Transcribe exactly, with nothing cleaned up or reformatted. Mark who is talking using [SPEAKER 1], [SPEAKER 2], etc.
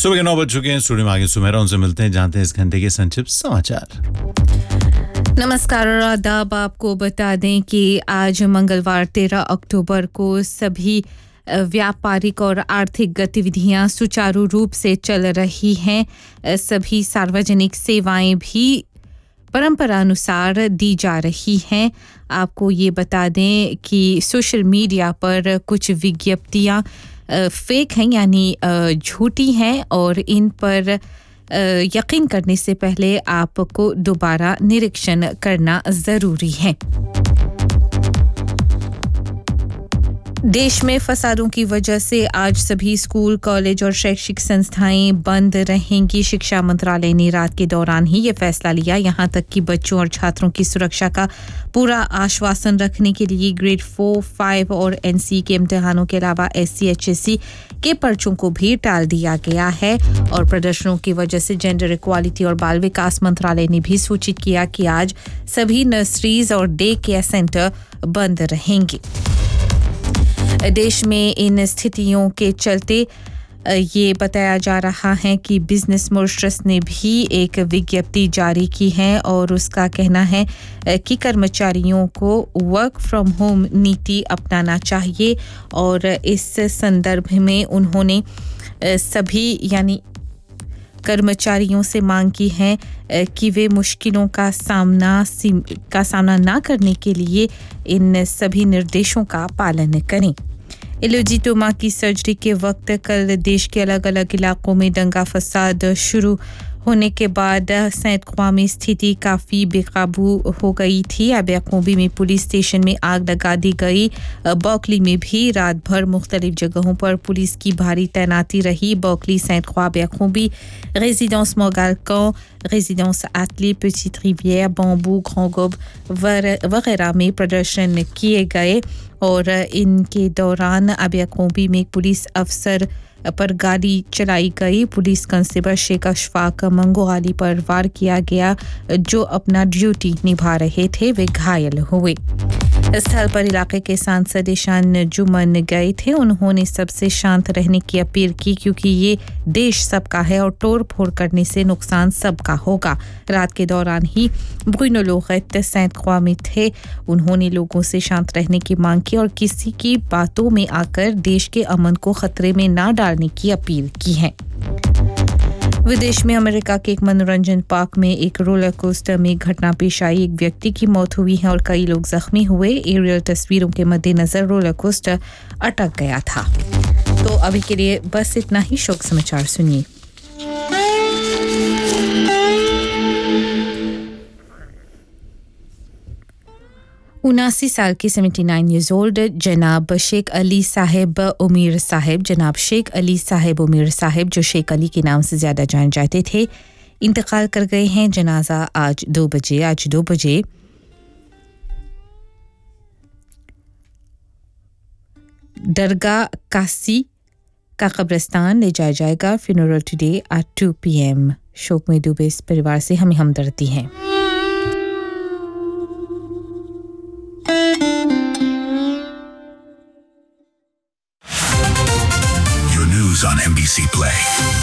[SPEAKER 1] सुबह के नौ बज चुके हैं। स्टूडियो में आगे सुमेरा, उनसे मिलते हैं, जानते हैं इस घंटे के संक्षिप्त समाचार।
[SPEAKER 2] नमस्कार और आदाब। आपको बता दें कि आज मंगलवार तेरह अक्टूबर को सभी व्यापारिक और आर्थिक गतिविधियां सुचारू रूप से चल रही हैं। सभी सार्वजनिक सेवाएं भी परंपरा अनुसार दी जा रही हैं। आपको ये बता दें कि सोशल मीडिया पर कुछ विज्ञप्तियां फेक हैं, यानी झूठी हैं, और इन पर यकीन करने से पहले आपको दोबारा निरीक्षण करना ज़रूरी है। देश में फसादों की वजह से आज सभी स्कूल, कॉलेज और शैक्षिक संस्थाएं बंद रहेंगी। शिक्षा मंत्रालय ने रात के दौरान ही ये फैसला लिया। यहां तक कि बच्चों और छात्रों की सुरक्षा का पूरा आश्वासन रखने के लिए ग्रेड फोर, फाइव और एनसी के इम्तिहानों के अलावा एससी, एचएससी के पर्चों को भी टाल दिया गया है। और प्रदर्शनों की वजह से जेंडर इक्वालिटी और बाल विकास मंत्रालय ने भी सूचित किया कि आज सभी नर्सरीज और डे केयर सेंटर बंद रहेंगे। देश में इन स्थितियों के चलते ये बताया जा रहा है कि बिजनेस मॉरिशस ने भी एक विज्ञप्ति जारी की है और उसका कहना है कि कर्मचारियों को वर्क फ्रॉम होम नीति अपनाना चाहिए। और इस संदर्भ में उन्होंने सभी यानी कर्मचारियों से मांग की है कि वे मुश्किलों का सामना का सामना ना करने के लिए इन सभी निर्देशों का पालन करें। इलोजिटोमा की सर्जरी के वक्त कल देश के अलग अलग इलाकों में दंगा फसाद शुरू होने के बाद सैंत ख्वा में स्थिति काफ़ी बेकाबू हो गई थी। अबयाकोंबी में पुलिस स्टेशन में आग लगा दी गई। बॉकली में भी रात भर मुख्तलिफ जगहों पर पुलिस की भारी तैनाती रही। बॉकली, सैंत ख्वा, अबयाकोंबी, रेजिडेंस मोगालकॉन, रेजिडेंस आतली, पेटिट रिविère, बम्बू, ग्रांड गोब वगैरह में प्रदर्शन किए गए। और इनके दौरान अबयाकोंबी में पुलिस अफसर पर गाड़ी चलाई गई। पुलिस कांस्टेबल शेख अशफाक मंगोहाली पर वार किया गया, जो अपना ड्यूटी निभा रहे थे। वे घायल हुए। स्थल पर इलाके के सांसद ईशान जुमन गए थे। उन्होंने सबसे शांत रहने की अपील की, क्योंकि ये देश सबका है और तोड़ फोड़ करने से नुकसान सबका होगा। रात के दौरान ही ब्रुनो लोगेट सैंत ख्वा में थे। उन्होंने लोगों से शांत रहने की मांग की और किसी की बातों में आकर देश के अमन को खतरे में ना डालने की अपील की है। विदेश में अमेरिका के एक मनोरंजन पार्क में एक रोलर कोस्टर में घटना पेश आई। एक व्यक्ति की मौत हुई है और कई लोग जख्मी हुए। एरियल तस्वीरों के मद्देनजर रोलर कोस्टर अटक गया था। तो अभी के लिए बस इतना ही। शोक समाचार सुनिए। उनासी साल की सेवेंटी नाइन ईयर्स ओल्ड जनाब शेख अली साहिब उमीर साहिब जनाब शेख अली साहिब उमीर साहिब, जो शेख अली के नाम से ज़्यादा जाने जाते थे, इंतकाल कर गए हैं। जनाजा आज दो बजे आज दो बजे दरगाह कासी का कब्रिस्तान ले जाया जाएगा। Funeral today at to P M. शोक में डूबे इस परिवार से हमें हमदर्दी है।
[SPEAKER 3] Your news on M B C Play.